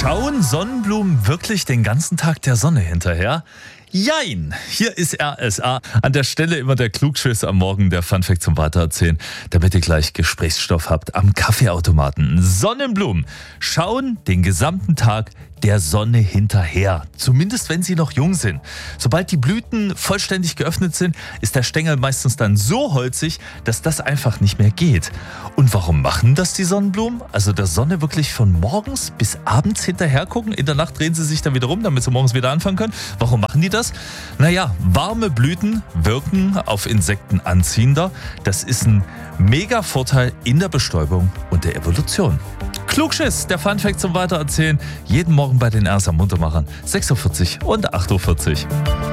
Schauen Sonnenblumen wirklich den ganzen Tag der Sonne hinterher? Jein, hier ist RSA. An der Stelle immer der Klugschiss am Morgen, der Funfact zum Weitererzählen, damit ihr gleich Gesprächsstoff habt am Kaffeeautomaten. Sonnenblumen schauen den gesamten Tag der Sonne hinterher, zumindest wenn sie noch jung sind. Sobald die Blüten vollständig geöffnet sind, ist der Stängel meistens dann so holzig, dass das einfach nicht mehr geht. Und warum machen das die Sonnenblumen? Also der Sonne wirklich von morgens bis abends hinterher gucken? In der Nacht drehen sie sich dann wieder rum, damit sie morgens wieder anfangen können. Warum machen die das? Naja, warme Blüten wirken auf Insekten anziehender. Das ist ein mega Vorteil in der Bestäubung und der Evolution. Klugschiss, der Funfact zum Weitererzählen. Jeden Morgen bei den RSA Muntermachern, 6.40 Uhr und 8.40 Uhr.